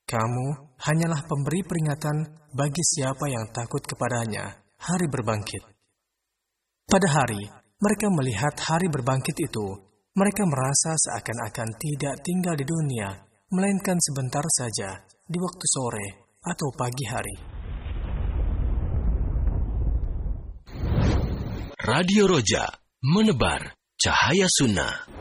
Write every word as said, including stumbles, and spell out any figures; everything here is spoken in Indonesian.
Kamu hanyalah pemberi peringatan bagi siapa yang takut kepadanya hari berbangkit. Pada hari mereka melihat hari berbangkit itu, mereka merasa seakan-akan tidak tinggal di dunia, melainkan sebentar saja di waktu sore atau pagi hari. Radio Roja, menebar cahaya sunnah.